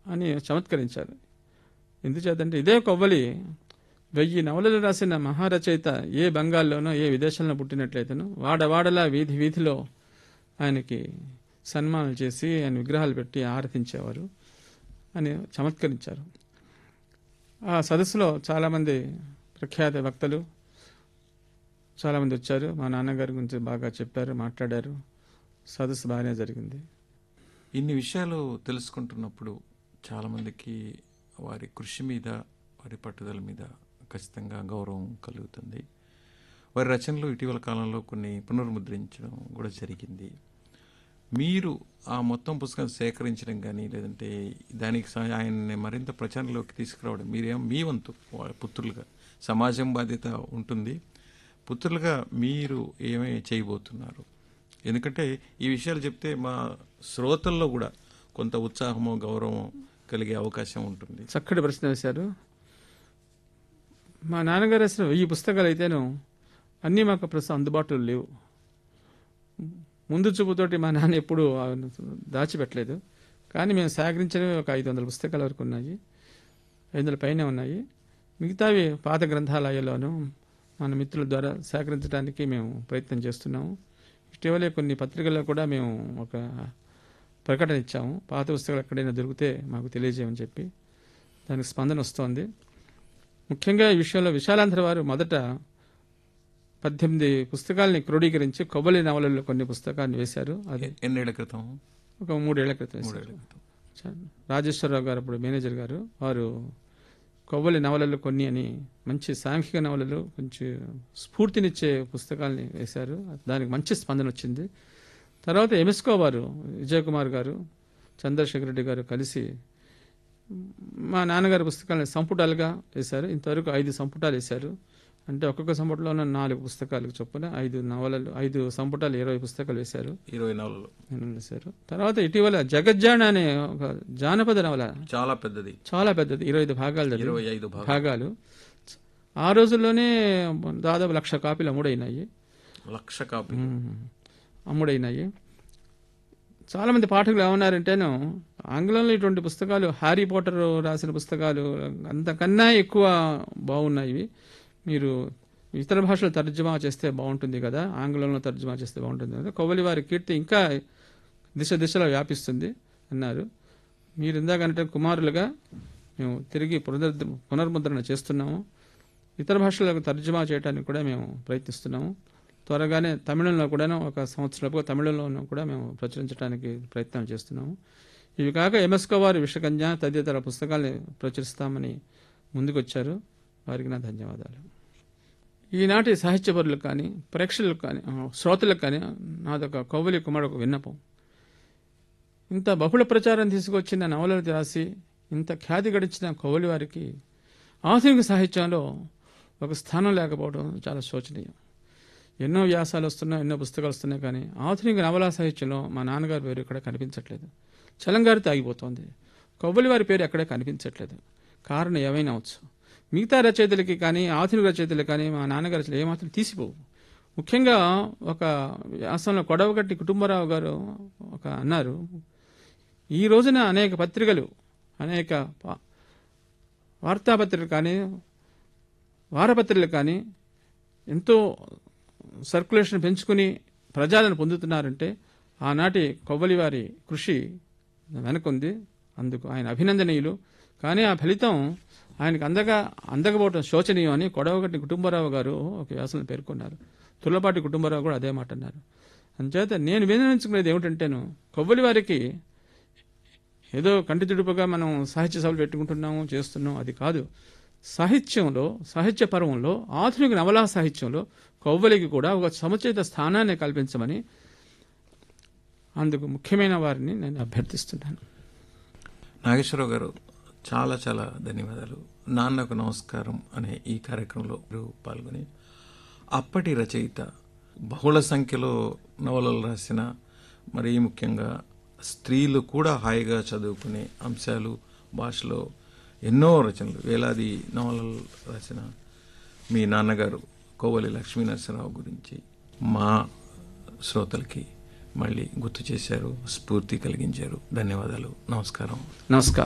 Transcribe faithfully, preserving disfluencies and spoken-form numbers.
అని చమత్కరించారు. ఎందుచేతంటే ఇదే కొవ్వలి వెయ్యి నవలలు రాసిన మహారచయిత ఏ బెంగాల్లోనో ఏ విదేశంలో పుట్టినట్లయితేనో వాడవాడలా వీధి వీధిలో ఆయనకి సన్మానం చేసి ఆయన విగ్రహాలు పెట్టి ఆరాధించేవారు అని చమత్కరించారు. ఆ సదస్సులో చాలామంది ప్రఖ్యాత వక్తలు చాలామంది వచ్చారు. మా నాన్నగారి గురించి బాగా చెప్పారు, మాట్లాడారు. సదస్సు బాగానే జరిగింది. ఇన్ని విషయాలు తెలుసుకుంటున్నప్పుడు చాలామందికి వారి కృషి మీద, వారి పట్టుదల మీద ఖచ్చితంగా గౌరవం కలుగుతుంది. వారి రచనలు ఇటీవల కాలంలో కొన్ని పునర్ముద్రించడం కూడా జరిగింది. మీరు ఆ మొత్తం పుస్తకం సేకరించడం కానీ లేదంటే దానికి ఆయన్ని మరింత ప్రచారంలోకి తీసుకురావడం మీరేం మీ వంతు పుత్రులుగా సమాజం బాధ్యత ఉంటుంది. పుత్రులుగా మీరు ఏమీ చేయబోతున్నారు? ఎందుకంటే ఈ విషయాలు చెప్తే మా శ్రోతల్లో కూడా కొంత ఉత్సాహమో గౌరవం కలిగే అవకాశం ఉంటుంది. చక్కటి ప్రశ్న వేశారు. మా నాన్నగారు రాసిన వెయ్యి పుస్తకాలు అయితేను అన్నీ మాకు ప్రస్తుతం అందుబాటులో లేవు. ముందు చూపుతోటి మా నాన్న ఎప్పుడు దాచిపెట్టలేదు. కానీ మేము సేకరించినవి ఒక ఐదు వందల పుస్తకాల వరకు ఉన్నాయి, ఐదు వందల పైన ఉన్నాయి. మిగతావి పాత గ్రంథాలయాల్లోనూ మన మిత్రుల ద్వారా సేకరించడానికి మేము ప్రయత్నం చేస్తున్నాము. ఇటీవలే కొన్ని పత్రికల్లో కూడా మేము ఒక ప్రకటన ఇచ్చాము, పాత పుస్తకాలు ఎక్కడైనా దొరికితే మాకు తెలియజేయమని చెప్పి. దానికి స్పందన వస్తోంది. ముఖ్యంగా ఈ విషయంలో విశాలాంధ్ర వారు మొదట పద్దెనిమిది పుస్తకాలని క్రోడీకరించి కొవ్వలి నవలల్లో కొన్ని పుస్తకాన్ని వేశారు. అది ఎన్నేళ్ల క్రితం? ఒక మూడేళ్ల క్రితం వేశారు. రాజేశ్వరరావు గారు అప్పుడు మేనేజర్ గారు, వారు కొవ్వలి నవలలు కొన్ని అని మంచి సాంఘిక నవలలు, కొంచెం స్ఫూర్తినిచ్చే పుస్తకాలని వేశారు. దానికి మంచి స్పందన వచ్చింది. తర్వాత ఎంఎస్కో వారు విజయ్ కుమార్ గారు, చంద్రశేఖర్ రెడ్డి గారు కలిసి మా నాన్నగారి పుస్తకాలను సంపుటాలుగా వేశారు. ఇంతవరకు ఐదు సంపుటాలు వేశారు. అంటే ఒక్కొక్క సంపుటంలో నాలుగు పుస్తకాలకు చొప్పున ఐదు నవలలు, ఐదు సంపుటాలు ఇరవై పుస్తకాలు వేశారు. ఇరవై నవలలు వేశారు. తర్వాత ఇటీవల జగజ్జాణ అనే ఒక జానపద నవల, చాలా పెద్దది చాలా పెద్దది, ఇరవై ఐదు భాగాలు ఇరవై ఐదు భాగాలు ఆ రోజుల్లోనే దాదాపు లక్ష కాపీలు అమ్ముడైనాయి. లక్ష కాపీలు అమ్ముడైనాయి. చాలామంది పాఠకులు ఏమన్నారంటేను, ఆంగ్లంలో ఇటువంటి పుస్తకాలు, హ్యారీ పోటర్ రాసిన పుస్తకాలు అంతకన్నా ఎక్కువ బాగున్నాయి, మీరు ఇతర భాషలో తర్జుమా చేస్తే బాగుంటుంది కదా, ఆంగ్లంలో తర్జుమా చేస్తే బాగుంటుంది కదా, కొవ్వలి వారి కీర్తి ఇంకా దిశ దిశలో వ్యాపిస్తుంది అన్నారు. మీరు ఇందాకంటే కుమారులుగా మేము తిరిగి పునర్ పునర్ముద్రణ చేస్తున్నాము. ఇతర భాషలకు తర్జుమా చేయడానికి కూడా మేము ప్రయత్నిస్తున్నాము. త్వరగానే తమిళంలో కూడా ఒక సంవత్సరంలో తమిళంలోనూ కూడా మేము ప్రచురించడానికి ప్రయత్నం చేస్తున్నాము. ఇవి కాక ఎంఎస్కో వారి విషకన్య తదితర పుస్తకాలను ప్రచురిస్తామని ముందుకొచ్చారు. వారికి నా ధన్యవాదాలు. ఈనాటి సాహిత్యపరులకు కానీ ప్రేక్షకులకు కానీ శ్రోతలకు కానీ నాదొక కొవ్వలి కుమారుడు విన్నపం. ఇంత బహుళ ప్రచారం తీసుకొచ్చిన నవలలు రాసి ఇంత ఖ్యాతి గడించిన కొవ్వలి వారికి ఆధునిక సాహిత్యంలో ఒక స్థానం లేకపోవడం చాలా శోచనీయం. ఎన్నో వ్యాసాలు వస్తున్నాయి, ఎన్నో పుస్తకాలు వస్తున్నాయి, కానీ ఆధునిక నవలా సాహిత్యంలో మా నాన్నగారి పేరు ఇక్కడ కనిపించట్లేదు. చలంగారితో ఆగిపోతుంది. కొవ్వలి వారి పేరు ఎక్కడే కనిపించట్లేదు. కారణం ఏమైనా అవచ్చు. మిగతా రచయితలకి కానీ ఆధునిక రచయితలకు కానీ మా నాన్నగారి రచనలు ఏమాత్రం తీసిపోవు. ముఖ్యంగా ఒక వ్యాసంలో కొడవగట్టి కుటుంబరావు గారు ఒక అన్నారు, ఈ రోజున అనేక పత్రికలు, అనేక వార్తాపత్రికలు కానీ వారపత్రికలు కానీ ఎంతో సర్క్యులేషన్ పెంచుకుని ప్రజలను పొందుతున్నారంటే ఆనాటి కొవ్వలి వారి కృషి వెనకుంది. అందుకు ఆయన అభినందనీయులు. కానీ ఆ ఫలితం ఆయనకు అందగా అందకపోవడం శోచనీయం అని కొడవగట్టి కుటుంబరావు గారు ఒక వ్యాసంలో పేర్కొన్నారు. తులపాటి కుటుంబరావు కూడా అదే మాట అన్నారు. అందుచేత నేను వినియోగించుకునేది ఏమిటంటేను, కొవ్వలి వారికి ఏదో కంటి తుడుపుగా మనం సాహిత్య సభలు పెట్టుకుంటున్నాము చేస్తున్నాం, అది కాదు. సాహిత్యంలో, సాహిత్య పర్వంలో, ఆధునిక నవలా సాహిత్యంలో కొవ్వలికి కూడా ఒక సముచిత స్థానాన్ని కల్పించమని అందుకు ముఖ్యమైన వారిని నేను అభ్యర్థిస్తున్నాను. నాగేశ్వరరావు గారు, చాలా చాలా ధన్యవాదాలు. నాన్నకు నమస్కారం అనే ఈ కార్యక్రమంలో పాల్గొని అప్పటి రచయిత, బహుళ సంఖ్యలో నవలలు రాసిన, మరీ ముఖ్యంగా స్త్రీలు కూడా హాయిగా చదువుకునే అంశాలు, భాషలో ఎన్నో రచనలు, వేలాది నవలలు రాసిన మీ నాన్నగారు కొవ్వలి లక్ష్మీనరసింహరావు గురించి మా శ్రోతలకి మళ్ళీ గుర్తు చేశారు, స్ఫూర్తి కలిగించారు. ధన్యవాదాలు. నమస్కారం. నమస్కారం.